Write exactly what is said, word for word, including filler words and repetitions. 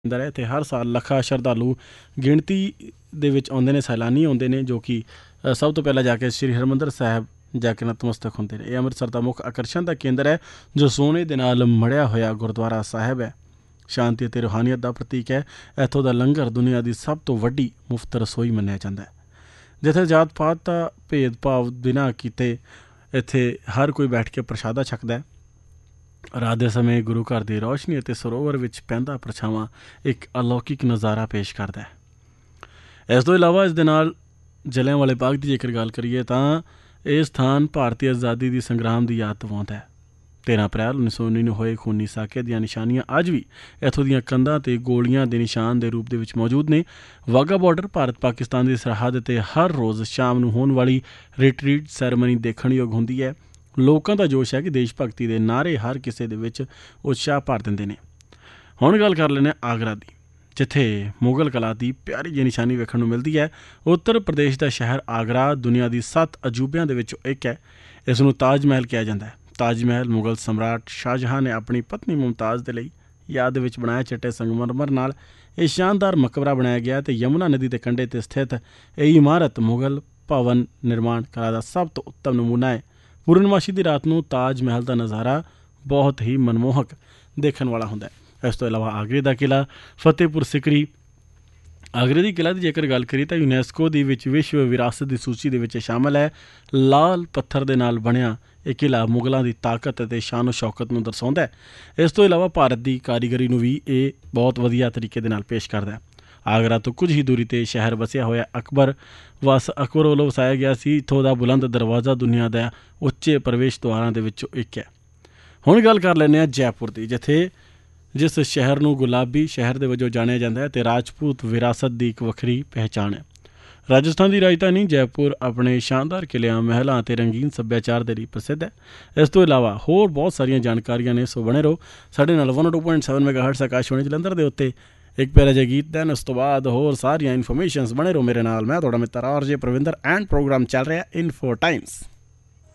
ਹੁੰਦਾ ਹੈ ਅਤੇ ਹਰ ਸਾਲ ਲੱਖਾਂ ਸ਼ਰਧਾਲੂ ਗਿਣਤੀ ਦੇ ਵਿੱਚ ਆਉਂਦੇ ਨੇ, ਸੈਲਾਨੀ ਆਉਂਦੇ ਨੇ ਜੋ ਕਿ ਅ, ਸਭ ਤੋਂ ਪਹਿਲਾਂ ਜਾ ਕੇ ਸ਼੍ਰੀ ਹਰਿਮੰਦਰ ਸਾਹਿਬ ਜਾ ਕੇ ਨਤਮਸਤਕ ਹੁੰਦੇ ਨੇ। ਇਹ ਅੰਮ੍ਰਿਤਸਰ ਦਾ ਮੁੱਖ ਆਕਰਸ਼ਣ ਦਾ ਕੇਂਦਰ ਹੈ ਜੋ ਸੋਨੇ ਦੇ ਨਾਲ ਮੜਿਆ ਹੋਇਆ ਗੁਰਦੁਆਰਾ ਸਾਹਿਬ ਹੈ। ਸ਼ਾਂਤੀ ਅਤੇ ਰੂਹਾਨੀਅਤ ਦਾ ਪ੍ਰਤੀਕ ਹੈ। ਇੱਥੋਂ ਦਾ ਲੰਗਰ ਦੁਨੀਆ ਦੀ ਸਭ ਤੋਂ ਵੱਡੀ ਮੁਫਤ ਰਸੋਈ ਮੰਨਿਆ ਜਾਂਦਾ ਹੈ, ਜਿੱਥੇ ਜਾਤ ਪਾਤ ਦਾ ਭੇਦਭਾਵ ਬਿਨਾਂ ਕੀਤੇ ਇੱਥੇ ਹਰ ਕੋਈ ਬੈਠ ਕੇ ਪ੍ਰਸ਼ਾਦਾ ਛਕਦਾ ਹੈ। ਰਾਤ ਦੇ ਸਮੇਂ ਗੁਰੂ ਘਰ ਦੀ ਰੌਸ਼ਨੀ ਅਤੇ ਸਰੋਵਰ ਵਿੱਚ ਪੈਂਦਾ ਪਰਛਾਵਾਂ ਇੱਕ ਅਲੌਕਿਕ ਨਜ਼ਾਰਾ ਪੇਸ਼ ਕਰਦਾ ਹੈ। ਇਸ ਤੋਂ ਇਲਾਵਾ ਇਸ ਦੇ ਨਾਲ ਜਲਿਆਂਵਾਲੇ ਬਾਗ ਦੀ ਜੇਕਰ ਗੱਲ ਕਰੀਏ ਤਾਂ ਇਹ ਸਥਾਨ ਭਾਰਤੀ ਆਜ਼ਾਦੀ ਦੀ ਸੰਗਰਾਮ ਦੀ ਯਾਦ ਦਿਵਾਉਂਦਾ ਹੈ। ਤੇਰ੍ਹਾਂ ਅਪ੍ਰੈਲ ਉੱਨੀ ਸੌ ਉੱਨੀ ਨੂੰ ਹੋਏ ਖੂਨੀ ਸਾਕੇ ਦੀਆਂ ਨਿਸ਼ਾਨੀਆਂ ਅੱਜ ਵੀ ਇੱਥੋਂ ਦੀਆਂ ਕੰਧਾਂ 'ਤੇ ਗੋਲੀਆਂ ਦੇ ਨਿਸ਼ਾਨ ਦੇ ਰੂਪ ਦੇ ਵਿੱਚ ਮੌਜੂਦ ਨੇ। ਵਾਹਗਾ ਬਾਰਡਰ ਭਾਰਤ ਪਾਕਿਸਤਾਨ ਦੀ ਸਰਹੱਦ 'ਤੇ ਹਰ ਰੋਜ਼ ਸ਼ਾਮ ਨੂੰ ਹੋਣ ਵਾਲੀ ਰਿਟਰੀਟ ਸੈਰੇਮਨੀ ਦੇਖਣ ਯੋਗ ਹੁੰਦੀ ਹੈ। ਲੋਕਾਂ ਦਾ ਜੋਸ਼ ਹੈ ਕਿ ਦੇਸ਼ ਭਗਤੀ ਦੇ ਨਾਅਰੇ ਹਰ ਕਿਸੇ ਦੇ ਵਿੱਚ ਉਤਸ਼ਾਹ ਭਰ ਦਿੰਦੇ ਨੇ। ਹੁਣ ਗੱਲ ਕਰ ਲੈਂਦੇ ਹਾਂ ਆਗਰਾ ਦੀ, ਜਿੱਥੇ ਮੁਗਲ ਕਲਾ ਦੀ ਪਿਆਰੀ ਜਿਹੀ ਨਿਸ਼ਾਨੀ ਵੇਖਣ ਨੂੰ ਮਿਲਦੀ ਹੈ। ਉੱਤਰ ਪ੍ਰਦੇਸ਼ ਦਾ ਸ਼ਹਿਰ ਆਗਰਾ ਦੁਨੀਆ ਦੀ ਸੱਤ ਅਜੂਬਿਆਂ ਦੇ ਵਿੱਚੋਂ ਇੱਕ ਹੈ। ਇਸ ਨੂੰ ਤਾਜ ਮਹਿਲ ਕਿਹਾ ਜਾਂਦਾ ਹੈ। ਤਾਜ ਮਹਿਲ ਮੁਗਲ ਸਮਰਾਟ ਸ਼ਾਹਜਹਾਂ ਨੇ ਆਪਣੀ ਪਤਨੀ ਮੁਮਤਾਜ਼ ਦੇ ਲਈ ਯਾਦ ਵਿੱਚ ਬਣਾਇਆ। ਚਿੱਟੇ ਸੰਗਮਰਮਰ ਨਾਲ ਇਹ ਸ਼ਾਨਦਾਰ ਮਕਬਰਾ ਬਣਾਇਆ ਗਿਆ ਅਤੇ ਯਮੁਨਾ ਨਦੀ ਦੇ ਕੰਢੇ 'ਤੇ ਸਥਿਤ ਇਹ ਇਮਾਰਤ ਮੁਗਲ ਭਵਨ ਨਿਰਮਾਣ ਕਲਾ ਦਾ ਸਭ ਤੋਂ ਉੱਤਮ ਨਮੂਨਾ ਹੈ। ਪੂਰਨਮਾਸ਼ੀ ਦੀ ਰਾਤ ਨੂੰ ਤਾਜ ਮਹਿਲ ਦਾ ਨਜ਼ਾਰਾ ਬਹੁਤ ਹੀ ਮਨਮੋਹਕ ਦੇਖਣ ਵਾਲਾ ਹੁੰਦਾ ਹੈ। ਇਸ ਤੋਂ ਇਲਾਵਾ ਆਗਰੇ ਦਾ ਕਿਲ੍ਹਾ ਫਤਿਹਪੁਰ ਸਿਕਰੀ, ਆਗਰੇ ਦੀ ਕਿਲ੍ਹਾ ਦੀ ਜੇਕਰ ਗੱਲ ਕਰੀਏ ਤਾਂ ਯੂਨੈਸਕੋ ਦੀ ਵਿੱਚ ਵਿਸ਼ਵ ਵਿਰਾਸਤ ਦੀ ਸੂਚੀ ਦੇ ਵਿੱਚ ਸ਼ਾਮਲ ਹੈ। ਲਾਲ ਪੱਥਰ ਦੇ ਨਾਲ ਬਣਿਆ ਇਹ ਕਿਲ੍ਹਾ ਮੁਗਲਾਂ ਦੀ ਤਾਕਤ ਅਤੇ ਸ਼ਾਨੋ ਸ਼ੌਕਤ ਨੂੰ ਦਰਸਾਉਂਦਾ ਹੈ। ਇਸ ਤੋਂ ਇਲਾਵਾ ਭਾਰਤ ਦੀ ਕਾਰੀਗਰੀ ਨੂੰ ਵੀ ਇਹ ਬਹੁਤ ਵਧੀਆ ਤਰੀਕੇ ਦੇ ਨਾਲ ਪੇਸ਼ ਕਰਦਾ ਹੈ। ਆਗਰਾ ਤੋਂ ਕੁਝ ਹੀ ਦੂਰੀ 'ਤੇ ਸ਼ਹਿਰ ਵਸਿਆ ਹੋਇਆ ਅਕਬਰ ਵਸ ਅਕਬਰ ਵੱਲੋਂ ਵਸਾਇਆ ਗਿਆ ਸੀ। ਇੱਥੋਂ ਦਾ ਬੁਲੰਦ ਦਰਵਾਜ਼ਾ ਦੁਨੀਆ ਦਾ ਉੱਚੇ ਪ੍ਰਵੇਸ਼ ਦੁਆਰਾਂ ਦੇ ਵਿੱਚੋਂ ਇੱਕ ਹੈ। ਹੁਣ ਗੱਲ ਕਰ ਲੈਂਦੇ ਹਾਂ ਜੈਪੁਰ ਦੀ, ਜਿੱਥੇ ਜਿਸ ਸ਼ਹਿਰ ਨੂੰ ਗੁਲਾਬੀ ਸ਼ਹਿਰ ਦੇ ਵਜੋਂ ਜਾਣਿਆ ਜਾਂਦਾ ਹੈ ਅਤੇ ਰਾਜਪੂਤ ਵਿਰਾਸਤ ਦੀ ਇੱਕ ਵੱਖਰੀ ਪਹਿਚਾਣ ਹੈ। ਰਾਜਸਥਾਨ ਦੀ ਰਾਜਧਾਨੀ ਜੈਪੁਰ ਆਪਣੇ ਸ਼ਾਨਦਾਰ ਕਿਲ੍ਹਿਆਂ, ਮਹਿਲਾਂ ਅਤੇ ਰੰਗੀਨ ਸੱਭਿਆਚਾਰ ਦੇ ਲਈ ਪ੍ਰਸਿੱਧ ਹੈ। ਇਸ ਤੋਂ ਇਲਾਵਾ ਹੋਰ ਬਹੁਤ ਸਾਰੀਆਂ ਜਾਣਕਾਰੀਆਂ ਨੇ, ਸੋ ਬਣੇ ਰਹੋ ਸਾਡੇ ਨਾਲ। One two point seven ਮੈਗਾਹਰਟਜ਼ Akashvani Jalandhar ਦੇ ਉੱਤੇ ਇੱਕ ਪਿਆਰਾ ਜਿਹਾ ਗੀਤ, ਦੈਨ ਉਸ ਤੋਂ ਬਾਅਦ ਹੋਰ ਸਾਰੀਆਂ ਇਨਫੋਰਮੇਸ਼ਨਸ। ਬਣੇ ਰਹੋ ਮੇਰੇ ਨਾਲ। ਮੈਂ ਤੁਹਾਡਾ ਮਿੱਤਰ ਆਰ ਜੇ ਪ੍ਰਵਿੰਦਰ ਐਂਡ ਪ੍ਰੋਗਰਾਮ ਚੱਲ ਰਿਹਾ ਇਨਫੋ ਟਾਈਮਸ।